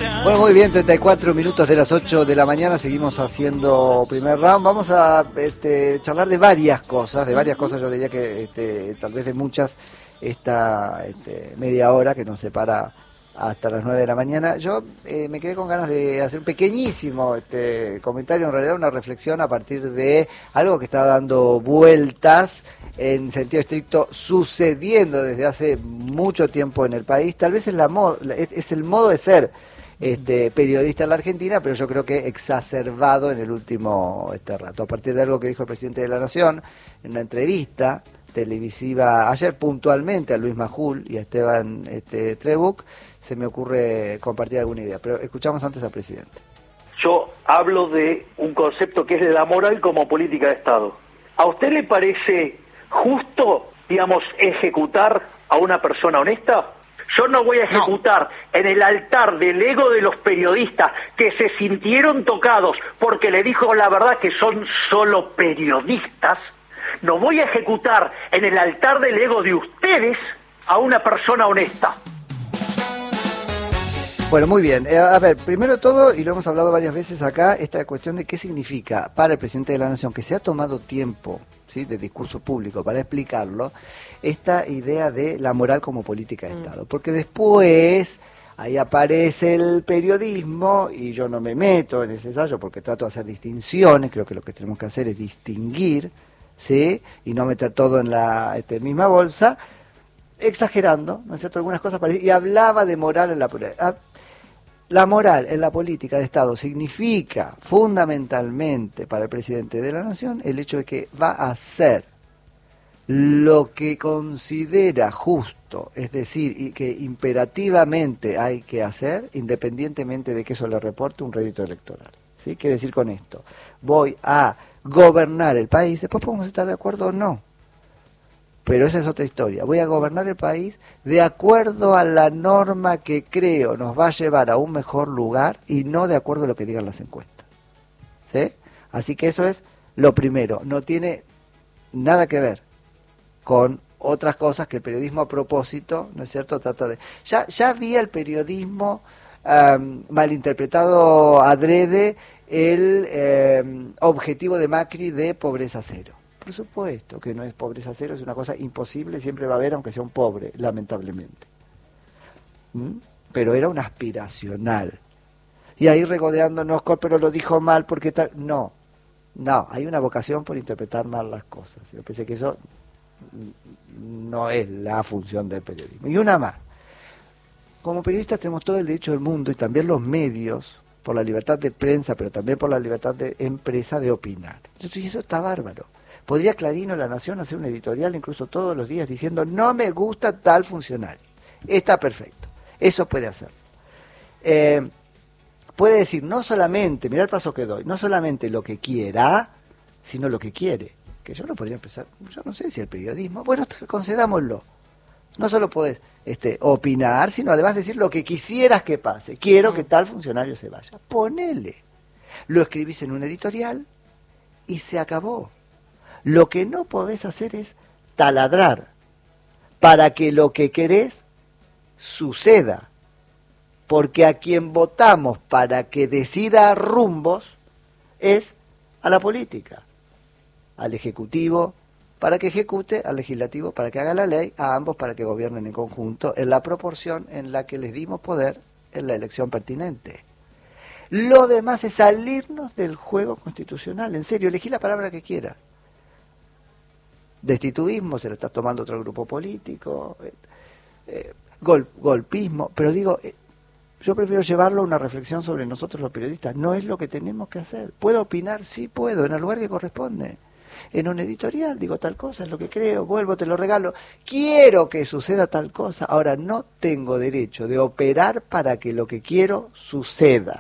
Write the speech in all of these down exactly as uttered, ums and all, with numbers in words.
Bueno, muy bien, treinta y cuatro minutos de las ocho de la mañana, seguimos haciendo primer round. Vamos a este, charlar de varias cosas, de varias cosas, yo diría que este, tal vez de muchas, esta este, media hora que nos separa hasta las nueve de la mañana. Yo eh, me quedé con ganas de hacer un pequeñísimo este, comentario, en realidad una reflexión a partir de algo que está dando vueltas en sentido estricto, sucediendo desde hace mucho tiempo en el país. Tal vez es, la mo es, es el modo de ser este, periodista en la Argentina, pero yo creo que exacerbado en el último este rato, a partir de algo que dijo el presidente de la Nación en una entrevista televisiva ayer puntualmente a Luis Majul y a Esteban este, Trebuch. Se me ocurre compartir alguna idea, pero escuchamos antes al presidente. Yo hablo de un concepto que es la moral como política de Estado. ¿A usted le parece justo, digamos, ejecutar a una persona honesta? Yo no voy a ejecutar no. en el altar del ego de los periodistas que se sintieron tocados porque le dijo la verdad que son solo periodistas. No voy a ejecutar en el altar del ego de ustedes a una persona honesta. Bueno, muy bien. Eh, a ver, primero todo, y lo hemos hablado varias veces acá, esta cuestión de qué significa para el presidente de la Nación, que se ha tomado tiempo, ¿sí?, de discurso público para explicarlo, esta idea de la moral como política de Estado. Porque después ahí aparece el periodismo, y yo no me meto en ese ensayo porque trato de hacer distinciones, creo que lo que tenemos que hacer es distinguir, ¿sí?, y no meter todo en la este, misma bolsa, exagerando, ¿no es cierto?, algunas cosas parecidas, y hablaba de moral en la política. La moral en la política de Estado significa fundamentalmente para el presidente de la Nación el hecho de que va a hacer lo que considera justo, es decir, y que imperativamente hay que hacer, independientemente de que eso le reporte un rédito electoral. ¿Sí? Quiere decir con esto, voy a gobernar el país, después podemos estar de acuerdo o no, pero esa es otra historia. Voy a gobernar el país de acuerdo a la norma que creo nos va a llevar a un mejor lugar y no de acuerdo a lo que digan las encuestas. ¿Sí? Así que eso es lo primero. No tiene nada que ver con otras cosas que el periodismo a propósito, ¿no es cierto?, trata de... Ya, ya había el periodismo um, malinterpretado adrede el um, objetivo de Macri de pobreza cero. Por supuesto que no es pobreza cero, es una cosa imposible, siempre va a haber, aunque sea un pobre, lamentablemente. ¿Mm? Pero era un aspiracional. Y ahí regodeándonos, pero lo dijo mal porque tal... No, no, hay una vocación por interpretar mal las cosas. Yo pensé que eso no es la función del periodismo. Y una más. Como periodistas tenemos todo el derecho del mundo, y también los medios, por la libertad de prensa, pero también por la libertad de empresa, de opinar. Entonces eso está bárbaro. Podría Clarín o La Nación hacer un editorial incluso todos los días diciendo no me gusta tal funcionario. Está perfecto. Eso puede hacer. Eh, puede decir no solamente, mirá el paso que doy, no solamente lo que quiera, sino lo que quiere. Que yo no podría empezar, yo no sé si el periodismo, bueno, concedámoslo. No solo podés este, opinar, sino además decir lo que quisieras que pase. Quiero que tal funcionario se vaya. Ponele. Lo escribís en un editorial y se acabó. Lo que no podés hacer es taladrar para que lo que querés suceda. Porque a quien votamos para que decida rumbos es a la política, al Ejecutivo para que ejecute, al Legislativo para que haga la ley, a ambos para que gobiernen en conjunto en la proporción en la que les dimos poder en la elección pertinente. Lo demás es salirnos del juego constitucional. En serio, elegí la palabra que quiera. Destituismo, se lo está tomando otro grupo político, eh, eh, gol, golpismo, pero digo, eh, yo prefiero llevarlo a una reflexión sobre nosotros los periodistas. No es lo que tenemos que hacer. ¿Puedo opinar? Sí puedo, en el lugar que corresponde. En un editorial digo tal cosa, es lo que creo, vuelvo, te lo regalo. Quiero que suceda tal cosa. Ahora, no tengo derecho de operar para que lo que quiero suceda.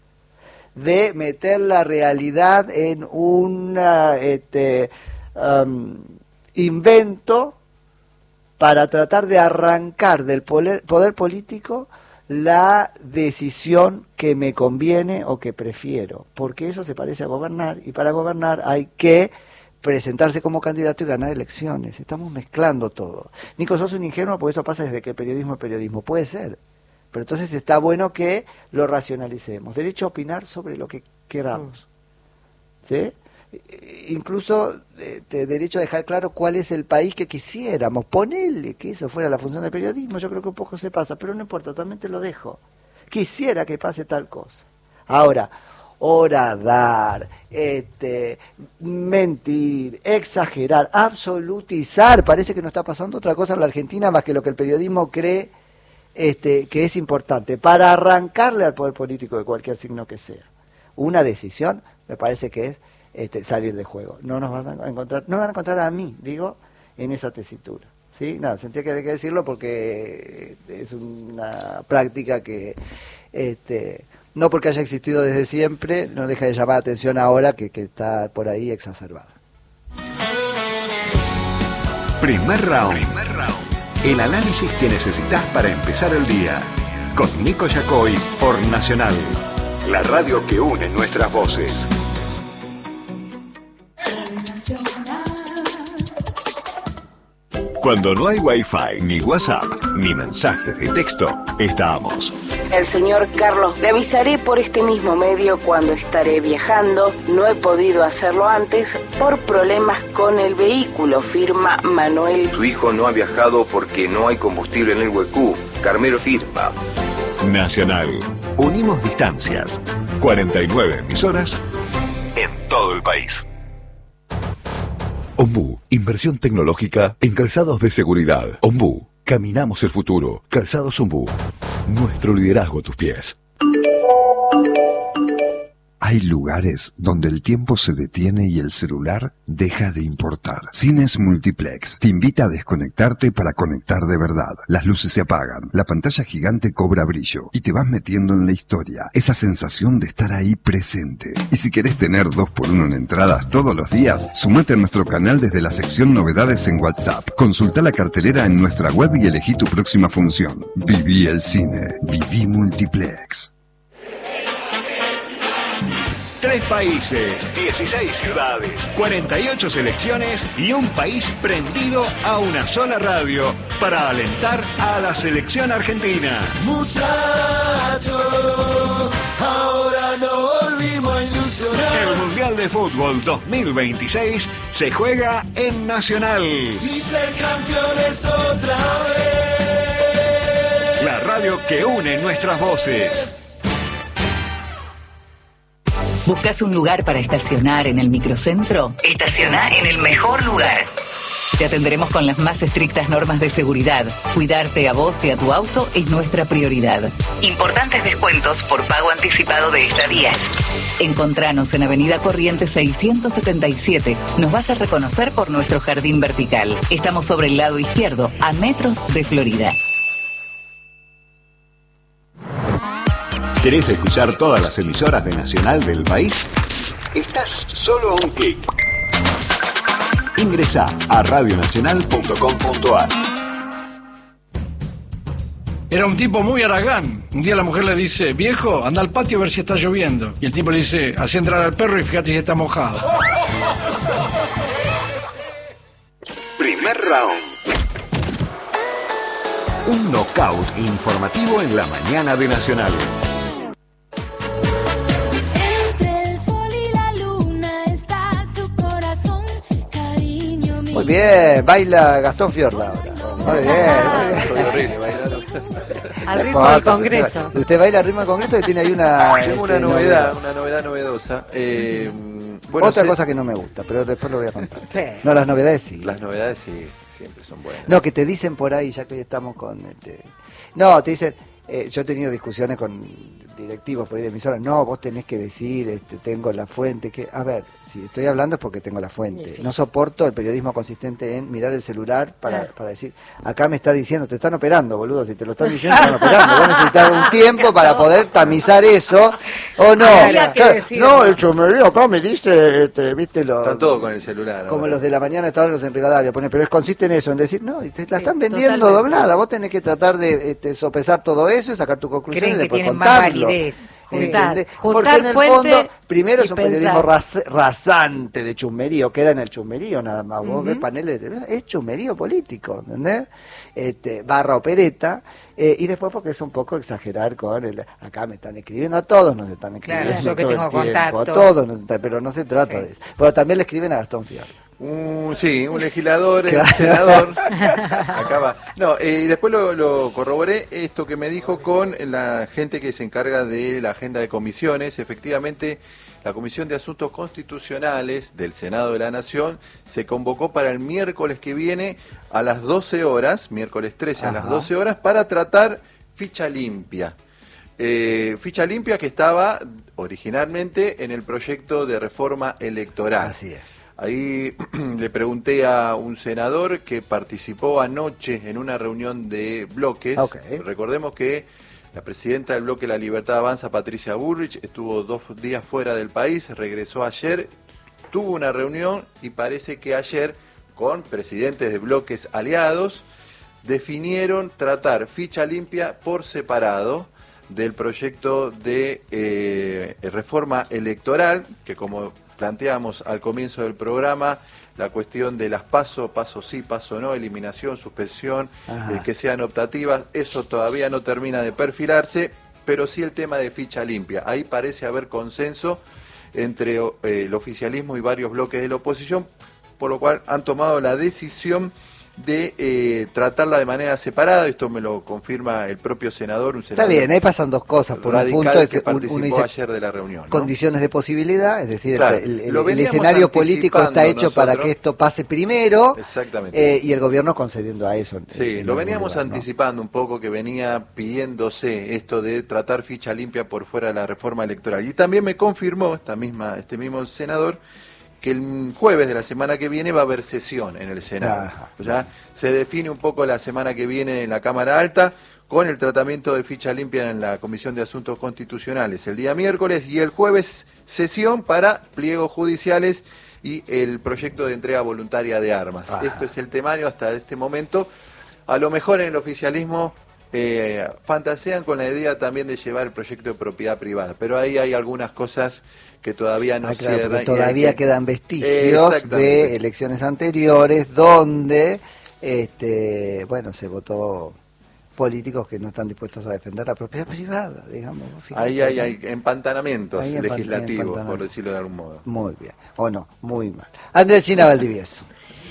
De meter la realidad en una... Este, um, invento para tratar de arrancar del poder, poder político la decisión que me conviene o que prefiero, porque eso se parece a gobernar, y para gobernar hay que presentarse como candidato y ganar elecciones. Estamos mezclando todo. Nico, sos un ingenuo porque eso pasa desde que el periodismo es periodismo. Puede ser, Pero entonces está bueno que lo racionalicemos. Derecho a opinar sobre lo que queramos. ¿Sí? Incluso este, derecho a dejar claro cuál es el país que quisiéramos. Ponele que eso fuera la función del periodismo, yo creo que un poco se pasa, pero no importa, totalmente lo dejo. Quisiera que pase tal cosa. Ahora, horadar, este, mentir, exagerar, absolutizar, parece que no está pasando otra cosa en la Argentina más que lo que el periodismo cree este, que es importante para arrancarle al poder político de cualquier signo que sea. Una decisión me parece que es Este, salir de juego. No nos van a encontrar, no van a encontrar a mí, digo, en esa tesitura. ¿Sí? Nada, sentía que había que decirlo porque es una práctica que, este, no porque haya existido desde siempre, no deja de llamar la atención ahora que, que está por ahí exacerbada. Primer round. Primer round. El análisis que necesitas para empezar el día. Con Nico Yacoy por Nacional. La radio que une nuestras voces. Cuando no hay Wi-Fi, ni WhatsApp, ni mensajes de texto, estamos. El señor Carlos, le avisaré por este mismo medio cuando estaré viajando. No he podido hacerlo antes por problemas con el vehículo, firma Manuel. Su hijo no ha viajado porque no hay combustible en el Huecú. Carmelo firma. Nacional. Unimos distancias. cuarenta y nueve emisoras en todo el país. Ombú, inversión tecnológica en calzados de seguridad. Ombú, caminamos el futuro. Calzados Ombú, nuestro liderazgo a tus pies. Hay lugares donde el tiempo se detiene y el celular deja de importar. Cines Multiplex te invita a desconectarte para conectar de verdad. Las luces se apagan, la pantalla gigante cobra brillo y te vas metiendo en la historia. Esa sensación de estar ahí presente. Y si querés tener dos por uno en entradas todos los días, sumate a nuestro canal desde la sección Novedades en WhatsApp. Consulta la cartelera en nuestra web y elegí tu próxima función. Viví el cine. Viví Multiplex. Tres países, dieciséis ciudades, cuarenta y ocho selecciones y un país prendido a una sola radio para alentar a la selección argentina. Muchachos, ahora no volvimos a ilusionar. El Mundial de Fútbol dos mil veintiséis se juega en Nacional. Y ser campeones otra vez. La radio que une nuestras voces. ¿Buscas un lugar para estacionar en el microcentro? Estaciona en el mejor lugar. Te atenderemos con las más estrictas normas de seguridad. Cuidarte a vos y a tu auto es nuestra prioridad. Importantes descuentos por pago anticipado de estadías. Encontranos en Avenida Corrientes seiscientos setenta y siete. Nos vas a reconocer por nuestro jardín vertical. Estamos sobre el lado izquierdo, a metros de Florida. ¿Querés escuchar todas las emisoras de Nacional del país? Estás solo a un clic. Ingresá a radio nacional punto com punto a r. Era un tipo muy haragán. Un día la mujer le dice: viejo, anda al patio a ver si está lloviendo. Y el tipo le dice: hacé entrar al perro y fíjate si está mojado. Primer round. Un knockout informativo en la mañana de Nacional. Muy bien, baila Gastón Fiorda ahora. Muy bien. Fue horrible bailar. Al ritmo del Congreso. Usted baila al ritmo del Congreso y tiene ahí una... Tengo una este, novedad, una novedad novedosa. Eh, bueno, Otra sé, cosa que no me gusta, pero después lo voy a contar. Sí. No, las novedades sí. Las novedades sí, siempre son buenas. No, que te dicen por ahí, ya que hoy estamos con... Este... No, te dicen... Eh, yo he tenido discusiones con directivos por ahí de emisoras. No, vos tenés que decir, este, tengo la fuente. Que A ver, si estoy hablando es porque tengo la fuente. Sí. No soporto el periodismo consistente en mirar el celular para, ah. para decir, acá me está diciendo, te están operando, boludo. Si te lo están diciendo, te están operando. Vos necesitas un tiempo para poder tamizar eso. O no. Claro, no, el chomerío acá me dice, este, viste, lo, están todos con el celular. Como ahora. Los de la mañana estaban los en Rivadavia, pone, pero es, consiste en eso, en decir, no, te la están sí, vendiendo totalmente doblada. Vos tenés que tratar de este, sopesar todo eso y sacar tu conclusión y después que tienen contarlo. Más validez. Juntar, ¿entiende? juntar Porque en el fuente fondo, primero es un pensar. periodismo ras- rasante de chusmerío, queda en el chusmerío nada más. Vos Uh-huh. ves paneles de televisión, es chusmerío político, ¿entendés? Este, barra opereta, eh, y después porque es un poco exagerar con el, acá me están escribiendo, a todos nos están escribiendo. Claro, yo que todo tengo el tiempo, contacto. a todos nos están, pero no se trata Sí. de eso. Pero también le escriben a Gastón Fiorla. Un, sí, un legislador, Claro. un senador. Acá va. No, eh, y después lo, lo corroboré esto que me dijo con la gente que se encarga de la agenda de comisiones. Efectivamente, la Comisión de Asuntos Constitucionales del Senado de la Nación se convocó para el miércoles que viene a las doce horas, miércoles trece a las Ajá. doce horas, para tratar ficha limpia. Eh, ficha limpia que estaba originalmente en el proyecto de reforma electoral. Así es. Ahí le pregunté a un senador que participó anoche en una reunión de bloques. Ok. Recordemos que la presidenta del bloque La Libertad Avanza, Patricia Bullrich, estuvo dos días fuera del país, regresó ayer, tuvo una reunión y parece que ayer, con presidentes de bloques aliados, definieron tratar ficha limpia por separado del proyecto de eh, reforma electoral, que como planteamos al comienzo del programa, la cuestión de las paso, paso sí, paso no, eliminación, suspensión, eh, que sean optativas, eso todavía no termina de perfilarse, pero sí el tema de ficha limpia. Ahí parece haber consenso entre eh, el oficialismo y varios bloques de la oposición, por lo cual han tomado la decisión de eh, tratarla de manera separada. Esto me lo confirma el propio senador, un senador. Está bien, ahí pasan dos cosas. Por un radical punto es que que un- participó uno dice ayer de la reunión, ¿no? condiciones de posibilidad, es decir, Claro, el, el- lo el veníamos escenario político está anticipando hecho para nosotros. que esto pase primero, Exactamente. eh, y el gobierno concediendo a eso. Sí, en lo algún veníamos lugar, ¿no? anticipando un poco, que venía pidiéndose esto de tratar ficha limpia por fuera de la reforma electoral. Y también me confirmó esta misma, este mismo senador que el jueves de la semana que viene va a haber sesión en el Senado. Ajá. Ya se define un poco la semana que viene en la Cámara Alta con el tratamiento de ficha limpia en la Comisión de Asuntos Constitucionales el día miércoles, y el jueves sesión para pliegos judiciales y el proyecto de entrega voluntaria de armas. Ajá. Esto es el temario hasta este momento. A lo mejor en el oficialismo eh, fantasean con la idea también de llevar el proyecto de propiedad privada, pero ahí hay algunas cosas que todavía no Ah, claro, cierran. porque y hay todavía que- quedan vestigios Exactamente. de elecciones anteriores donde, este, bueno, se votó políticos que no están dispuestos a defender la propiedad privada, digamos. fíjate. Ahí hay, hay empantanamientos Ahí empan- legislativos, por empantanamientos. decirlo de algún modo. Muy bien, o no, muy mal. Andrés China Valdivieso.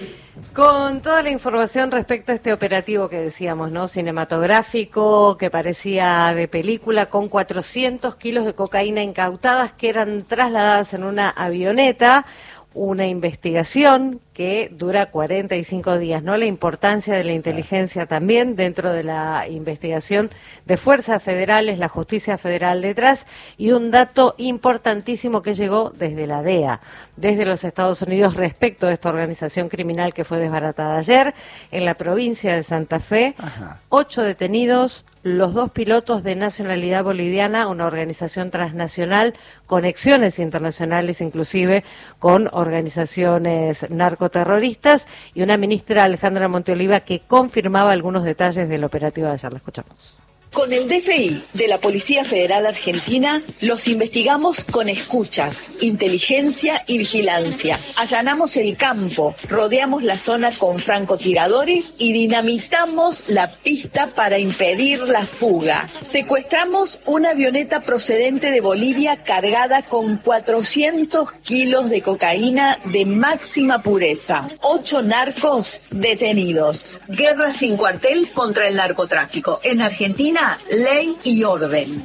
Con toda la información respecto a este operativo que decíamos, ¿no? Cinematográfico, que parecía de película, con cuatrocientos kilos de cocaína incautadas que eran trasladadas en una avioneta. Una investigación que dura cuarenta y cinco días, ¿no? La importancia de la inteligencia también dentro de la investigación de fuerzas federales, la justicia federal detrás, y un dato importantísimo que llegó desde la D E A, desde los Estados Unidos, respecto de esta organización criminal que fue desbaratada ayer en la provincia de Santa Fe. Ajá. Ocho detenidos, los dos pilotos de nacionalidad boliviana, una organización transnacional, conexiones internacionales inclusive con organizaciones narcoterroristas, y una ministra, Alejandra Monteoliva, que confirmaba algunos detalles del operativo de ayer. La escuchamos. Con el D F I de la Policía Federal Argentina los investigamos con escuchas, inteligencia y vigilancia. Allanamos el campo, rodeamos la zona con francotiradores y dinamitamos la pista para impedir la fuga. Secuestramos una avioneta procedente de Bolivia cargada con cuatrocientos kilos de cocaína de máxima pureza. Ocho narcos detenidos. Guerra sin cuartel contra el narcotráfico. En Argentina, ley y orden.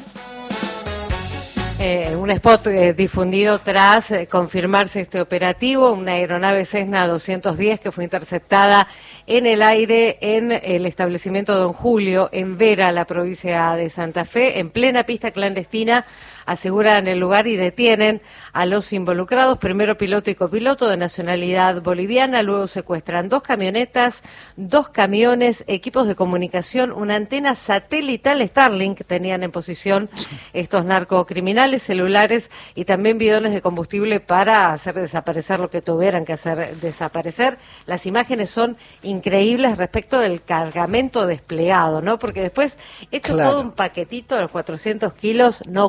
Eh, un spot eh, difundido tras eh, confirmarse este operativo, una aeronave Cessna doscientos diez que fue interceptada en el aire en el establecimiento Don Julio, en Vera, la provincia de Santa Fe, en plena pista clandestina. Aseguran el lugar y detienen a los involucrados, primero piloto y copiloto de nacionalidad boliviana, luego secuestran dos camionetas, dos camiones, equipos de comunicación, una antena satelital Starlink que tenían en posición estos narcocriminales, celulares y también bidones de combustible para hacer desaparecer lo que tuvieran que hacer desaparecer. Las imágenes son increíbles respecto del cargamento desplegado, ¿no? Porque después, hecho Claro. todo un paquetito de los cuatrocientos kilos, no ocupan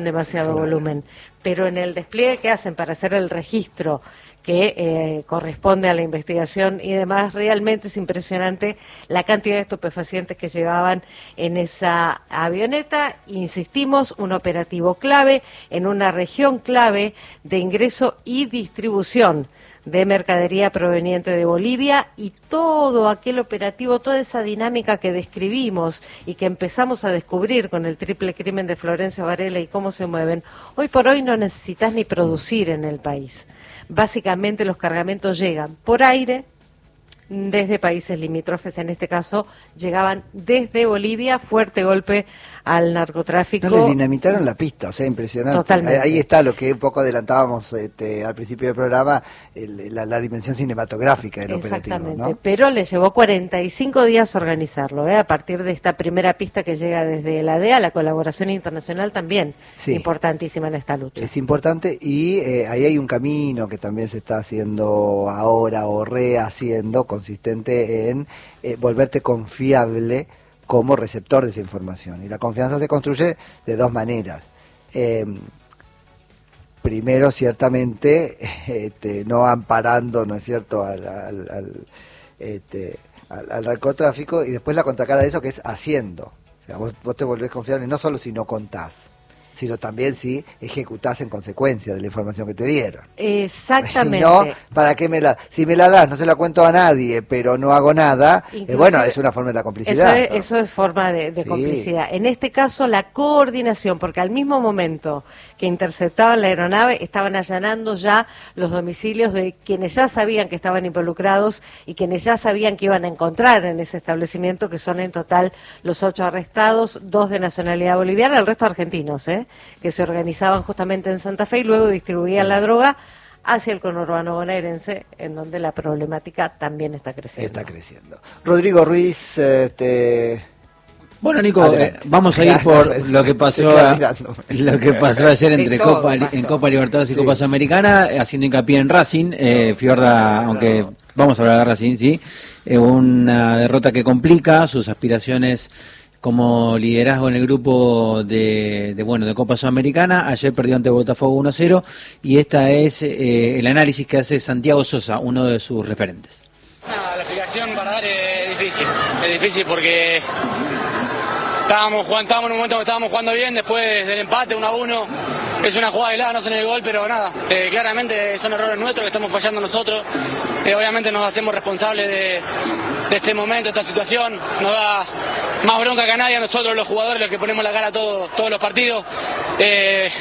demasiado Claro. volumen, pero en el despliegue que hacen para hacer el registro que eh, corresponde a la investigación y demás, realmente es impresionante la cantidad de estupefacientes que llevaban en esa avioneta. Insistimos, un operativo clave en una región clave de ingreso y distribución de mercadería proveniente de Bolivia, y todo aquel operativo, toda esa dinámica que describimos y que empezamos a descubrir con el triple crimen de Florencio Varela y cómo se mueven, hoy por hoy no necesitas ni producir en el país. Básicamente los cargamentos llegan por aire desde países limítrofes, en este caso llegaban desde Bolivia. Fuerte golpe al narcotráfico. No, le dinamitaron la pista, o sea, impresionante. Totalmente. Ahí, ahí está lo que un poco adelantábamos este, al principio del programa, el, la, la dimensión cinematográfica del operativo, Exactamente, ¿no? pero le llevó cuarenta y cinco días organizarlo, ¿eh? A partir de esta primera pista que llega desde la D E A, la colaboración internacional también, Sí. importantísima en esta lucha. Es importante, y eh, ahí hay un camino que también se está haciendo ahora o rehaciendo, consistente en eh, volverte confiable como receptor de esa información. Y la confianza se construye de dos maneras. Eh, primero, ciertamente, este, no amparando, ¿no es cierto?, al, al, al, este, al, al narcotráfico, y después la contracara de eso, que es haciendo. O sea, vos, vos te volvés confiable no solo si no contás, sino también si ejecutás en consecuencia de la información que te dieron. Exactamente. Si no, ¿para qué me la...? Si me la das, no se la cuento a nadie, pero no hago nada, eh, bueno, es una forma de la complicidad. Eso es, eso es forma de, de Sí. complicidad. En este caso, la coordinación, porque al mismo momento que interceptaban la aeronave, estaban allanando ya los domicilios de quienes ya sabían que estaban involucrados y quienes ya sabían que iban a encontrar en ese establecimiento, que son en total los ocho arrestados, dos de nacionalidad boliviana, el resto argentinos, ¿eh? que se organizaban justamente en Santa Fe y luego distribuían la droga hacia el conurbano bonaerense, en donde la problemática también está creciendo. Está creciendo. Rodrigo Ruiz, este... Bueno, Nico, eh, vamos a ir por lo que pasó a- lo que pasó ayer entre Sí, todo Copa Li- pasó. en Copa Libertadores y Sí. Copa Sudamericana, eh, haciendo hincapié en Racing. eh, Fiorda, aunque vamos a hablar de Racing, sí, eh, una derrota que complica sus aspiraciones como liderazgo en el grupo de, de bueno de Copa Sudamericana. Ayer perdió ante Botafogo uno a cero, y esta es eh, el análisis que hace Santiago Sosa, uno de sus referentes. Nada, la explicación para dar es difícil. Es difícil porque estábamos jugando, estábamos en un momento que estábamos jugando bien, después del empate uno a uno. Es una jugada aislada, no son el gol, pero nada, eh, claramente son errores nuestros que estamos fallando nosotros. Eh, obviamente nos hacemos responsables de, de este momento, de esta situación. Nos da más bronca que a nadie a nosotros, los jugadores, los que ponemos la cara todo, todos los partidos. Eh,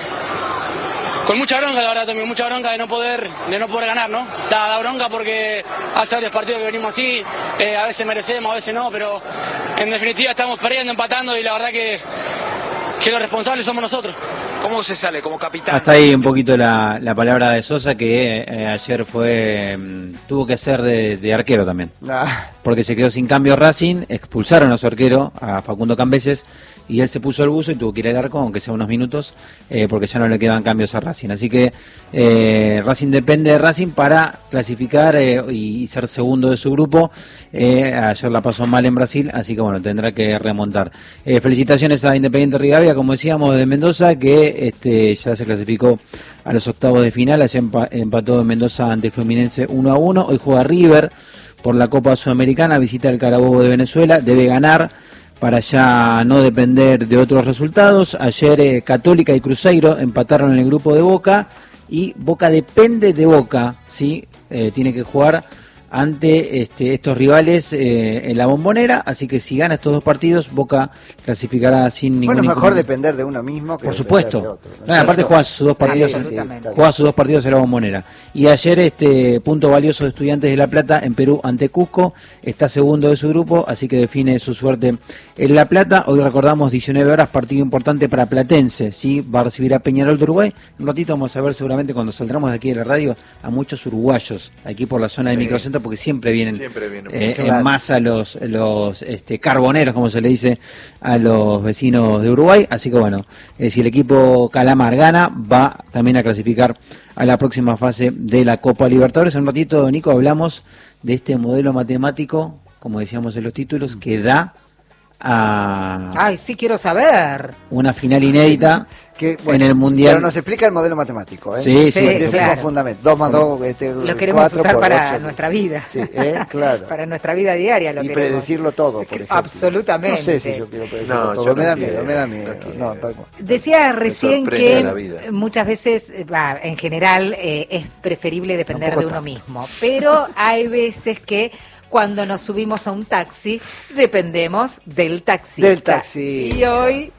Con mucha bronca, la verdad, Tommy, mucha bronca de no poder, de no poder ganar, ¿no? Da, da bronca porque hace varios partidos que venimos así, eh, a veces merecemos, a veces no, pero en definitiva estamos perdiendo, empatando, y la verdad que, que los responsables somos nosotros. ¿Cómo se sale como capitán? Hasta ahí un poquito la, la palabra de Sosa, que eh, ayer fue mm, tuvo que ser de, de arquero también, Ah, porque se quedó sin cambio Racing, expulsaron a su arquero, a Facundo Cambeses, y él se puso el buzo y tuvo que ir al arco, aunque sea unos minutos, eh, porque ya no le quedan cambios a Racing. Así que eh, Racing depende de Racing para clasificar eh, y, y ser segundo de su grupo. Eh, ayer la pasó mal en Brasil, así que bueno, tendrá que remontar. Eh, felicitaciones a Independiente Rivadavia, como decíamos, de Mendoza, que este ya se clasificó a los octavos de final. Ayer empa- empató en Mendoza ante Fluminense uno a uno. Hoy juega River por la Copa Sudamericana, visita el Carabobo de Venezuela, debe ganar para ya no depender de otros resultados. Ayer eh, Católica y Cruzeiro empataron en el grupo de Boca, y Boca depende de Boca, ¿sí? Eh, tiene que jugar ante este, estos rivales eh, en la Bombonera, así que si gana estos dos partidos, Boca clasificará sin ningún bueno, es mejor inconveniente. depender de uno mismo que Por depender de supuesto. otro, ¿no es No, aparte cierto? juega sus dos partidos, Sí, sí, sí, juega sus dos partidos en la Bombonera. Y ayer este punto valioso de Estudiantes de La Plata en Perú ante Cusco, está segundo de su grupo, así que define su suerte en La Plata. Hoy recordamos diecinueve horas, partido importante para Platense, ¿sí? Va a recibir a Peñarol de Uruguay. Un ratito vamos a ver seguramente cuando saldremos de aquí de la radio a muchos uruguayos aquí por la zona de Sí. microcentro, porque siempre vienen Siempre viene eh, mucho. en masa los, los este, carboneros, como se le dice a los vecinos de Uruguay. Así que bueno, eh, si el equipo Calamar gana, va también a clasificar a la próxima fase de la Copa Libertadores. En un ratito, Nico, hablamos de este modelo matemático, como decíamos en los títulos, que da a... Ay, sí quiero saber. Una final inédita que, bueno, en el Mundial. Pero nos explica el modelo matemático, ¿eh? Sí, sí. sí claro. Fundamento. dos más dos, este, lo queremos usar para ocho. Nuestra vida. Sí, ¿eh? Claro. Para nuestra vida diaria lo y queremos. predecirlo todo, por ejemplo. Absolutamente. No sé si yo quiero predecirlo no, todo. yo me no da quiero, miedo, me da no miedo. quiero. No, tal cual. Decía recién que la muchas veces, bah, en general, eh, es preferible depender de uno tanto. mismo. Pero hay veces que cuando nos subimos a un taxi, dependemos del taxista. Del taxi. Y hoy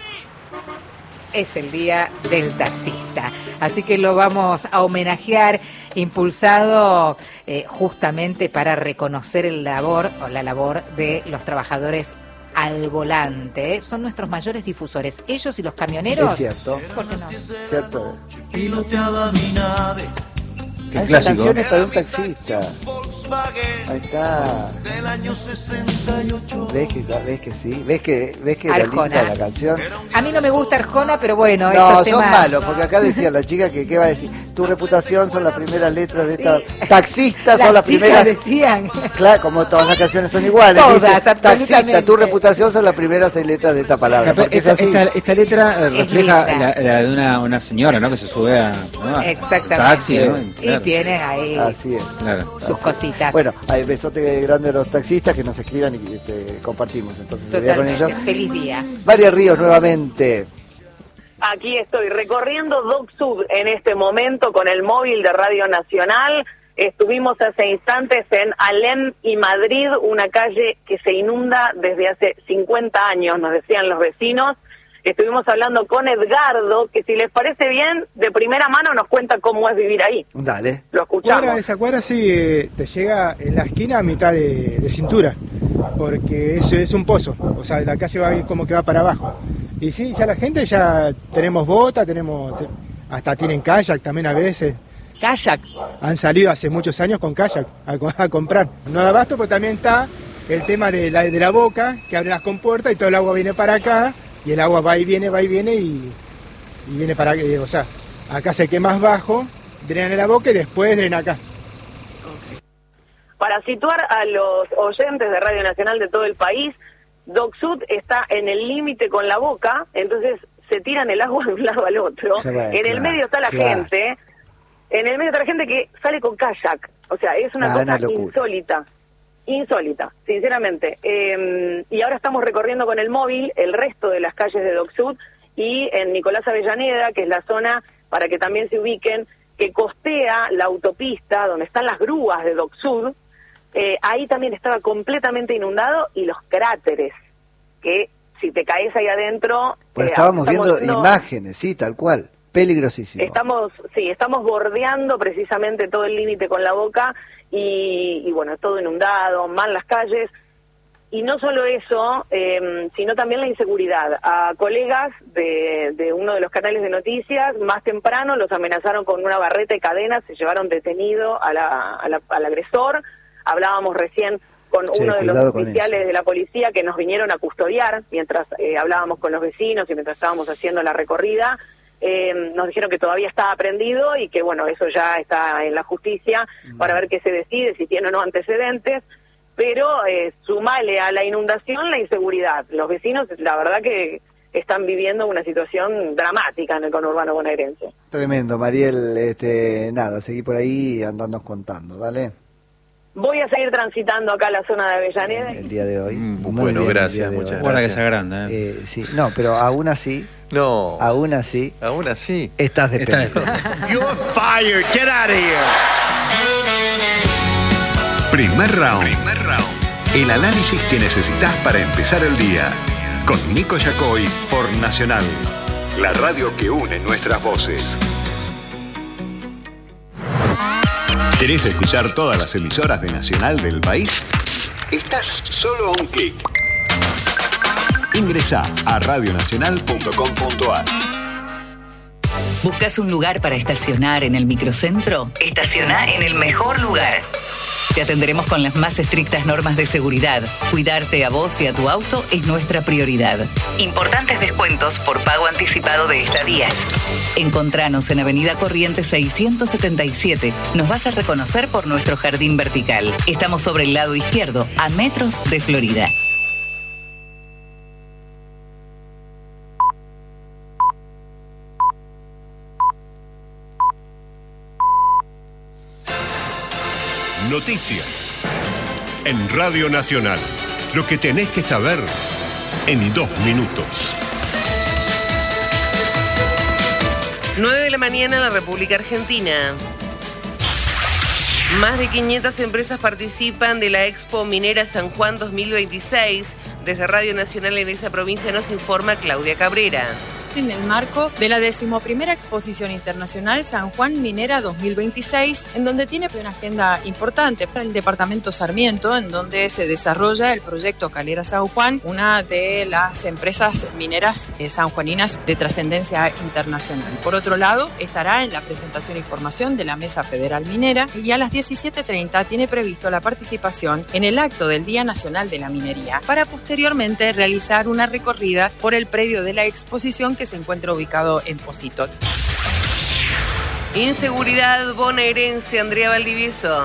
es el día del taxista. Así que lo vamos a homenajear, impulsado eh, justamente para reconocer el labor o la labor de los trabajadores al volante. ¿eh? Son nuestros mayores difusores. Ellos y los camioneros. Es cierto. ¿Por qué no? Cierto. Piloteaba mi nave. Qué Hay clásico. canciones para un taxista. Ahí está. Del año sesenta y ocho. ¿Ves que, ves que sí? ¿Ves que, ves que era Arjona. linda la canción? A mí no me gusta Arjona, pero bueno. No, estos son temas... malos, porque acá decía la chica que qué va a decir. Tu reputación son las primeras letras de esta. Taxistas son las chicas primeras. decían. Claro, como todas las canciones son iguales. Todas, dice, absolutamente. Taxista, tu reputación son las primeras seis letras de esta palabra. Esta, porque es esta, así. esta, esta letra eh, refleja linda. la, la de una, una señora, ¿no? Que se sube a, ¿no? a Exactamente. taxi, ¿no? Y Claro. tienen ahí Así es. Claro. sus cositas. Bueno, hay besote grande a los taxistas que nos escriban y este, compartimos. Entonces, el día con Totalmente. ellos. Feliz día. María Ríos nuevamente. Aquí estoy recorriendo Doc Sud en este momento con el móvil de Radio Nacional. Estuvimos hace instantes en Alem y Madrid, una calle que se inunda desde hace cincuenta años, nos decían los vecinos. Estuvimos hablando con Edgardo, que si les parece bien, de primera mano nos cuenta cómo es vivir ahí. Dale. Lo escuchamos. Cuadra, esa cuadra sí eh, te llega en la esquina a mitad de, de cintura, porque es, es un pozo, o sea, la calle va como que va para abajo. Y sí, ya la gente ya tenemos bota, tenemos, te- hasta tienen kayak también a veces. Kayak. Han salido hace muchos años con kayak a, co- a comprar. No da abasto, pero también está el tema de la, de la boca, que abre las compuertas y todo el agua viene para acá, y el agua va y viene, va y viene, y, y viene para acá, o sea, acá se quema más bajo, drena la boca y después drena acá. Para situar a los oyentes de Radio Nacional de todo el país, Doc Sud está en el límite con la boca, entonces se tiran el agua de un lado al otro. Se va, en el claro, medio está la claro. gente, en el medio está la gente que sale con kayak. O sea, es una Ah, cosa una locura. insólita, insólita, sinceramente. Eh, y ahora estamos recorriendo con el móvil el resto de las calles de Doc Sud y en Nicolás Avellaneda, que es la zona, para que también se ubiquen, que costea la autopista donde están las grúas de Doc Sud. Eh, ahí también estaba completamente inundado y los cráteres, que si te caes ahí adentro... Pues eh, estábamos estamos- viendo no, imágenes, sí, tal cual. Peligrosísimo. Estamos, sí, estamos bordeando precisamente todo el límite con la boca y, y bueno, todo inundado, mal las calles. Y no solo eso, eh, sino también la inseguridad. A colegas de, de uno de los canales de noticias, más temprano los amenazaron con una barreta y cadenas, se llevaron detenido a la, a la- al agresor. Hablábamos recién con Sí, uno de los cuidado con oficiales de la policía que nos vinieron a custodiar mientras eh, hablábamos con los vecinos y mientras estábamos haciendo la recorrida. Eh, nos dijeron que todavía estaba prendido y que, bueno, eso ya está en la justicia para ver qué se decide, si tiene o no antecedentes. Pero eh, sumale a la inundación la inseguridad. Los vecinos, la verdad que están viviendo una situación dramática en el conurbano bonaerense. Tremendo, Mariel. Este, nada, seguí por ahí y andándonos contando, ¿vale? Voy a seguir transitando acá la zona de Avellaneda. El día de hoy. Muy bueno, bien, el gracias, día de muchas hoy. Guarda que se agranda, ¿eh? Eh, sí, no, pero aún así, No, aún así, aún así. estás de Está pelo. You're fired. Get out of here. Primer round. Primer round. El análisis que necesitas para empezar el día. Con Nico Yacoy por Nacional. La radio que une nuestras voces. ¿Querés escuchar todas las emisoras de Nacional del país? Estás solo a un clic. Ingresa a radio nacional punto com punto a r. ¿Buscas un lugar para estacionar en el microcentro? Estaciona en el mejor lugar. Te atenderemos con las más estrictas normas de seguridad. Cuidarte a vos y a tu auto es nuestra prioridad. Importantes descuentos por pago anticipado de estadías. Encontranos en Avenida Corrientes seiscientos setenta y siete. Nos vas a reconocer por nuestro jardín vertical. Estamos sobre el lado izquierdo, a metros de Florida. noticias. En Radio Nacional, lo que tenés que saber en dos minutos. nueve de la mañana en la República Argentina. Más de quinientas empresas participan de la Expo Minera San Juan dos mil veintiséis. Desde Radio Nacional en esa provincia nos informa Claudia Cabrera. En el marco de la decimoprimera Exposición Internacional San Juan Minera dos mil veintiséis, en donde tiene una agenda importante para el departamento Sarmiento, en donde se desarrolla el proyecto Calera San Juan, una de las empresas mineras eh, sanjuaninas de trascendencia internacional. Por otro lado, estará en la presentación y formación de la Mesa Federal Minera, y a las diecisiete treinta tiene previsto la participación en el acto del Día Nacional de la Minería, para posteriormente realizar una recorrida por el predio de la exposición que se encuentra ubicado en Posito. Inseguridad bonaerense, Andrea Valdivieso.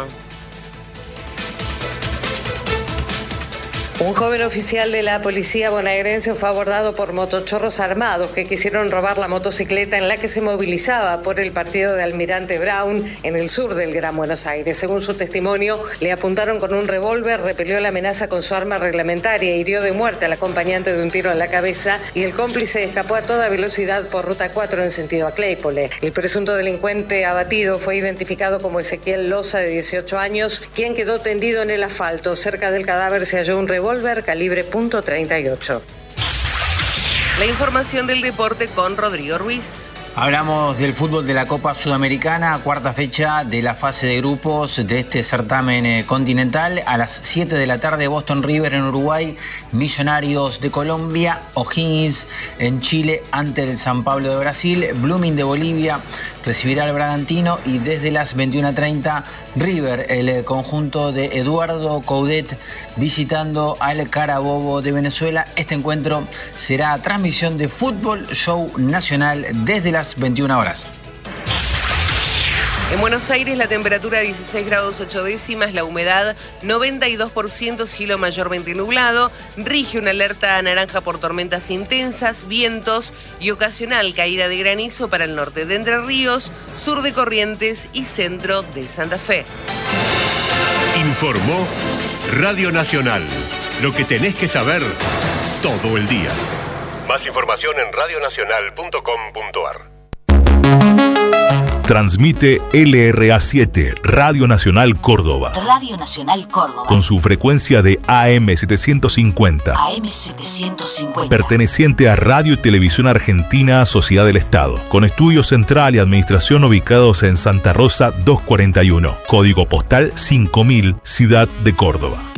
Un joven oficial de la policía bonaerense fue abordado por motochorros armados que quisieron robar la motocicleta en la que se movilizaba por el partido de Almirante Brown en el sur del Gran Buenos Aires. Según su testimonio, le apuntaron con un revólver, repelió la amenaza con su arma reglamentaria, hirió de muerte al acompañante de un tiro en la cabeza y el cómplice escapó a toda velocidad por ruta cuatro en sentido a Claypole. El presunto delincuente abatido fue identificado como Ezequiel Loza, de dieciocho años, quien quedó tendido en el asfalto. Cerca del cadáver se halló un revólver calibre punto treinta y ocho. La información del deporte con Rodrigo Ruiz. Hablamos del fútbol de la Copa Sudamericana, cuarta fecha de la fase de grupos de este certamen eh, continental. A las siete de la tarde, Boston River en Uruguay, Millonarios de Colombia, O'Higgins en Chile ante el San Pablo de Brasil, Blooming de Bolivia recibirá al Bragantino, y desde las veintiuna treinta River, el conjunto de Eduardo Coudet, visitando al Carabobo de Venezuela. Este encuentro será transmisión de Fútbol Show Nacional desde las veintiuna horas. En Buenos Aires la temperatura dieciséis grados ocho décimas, la humedad noventa y dos por ciento, cielo mayormente nublado, rige una alerta naranja por tormentas intensas, vientos y ocasional caída de granizo para el norte de Entre Ríos, sur de Corrientes y centro de Santa Fe. Informó Radio Nacional. Lo que tenés que saber todo el día. Más información en radio nacional punto com punto a r. Transmite L R A siete, Radio Nacional Córdoba. Radio Nacional Córdoba. Con su frecuencia de A M setecientos cincuenta. A M setecientos cincuenta. Perteneciente a Radio y Televisión Argentina, Sociedad del Estado. Con estudio central y administración ubicados en Santa Rosa doscientos cuarenta y uno. Código postal cinco mil, Ciudad de Córdoba.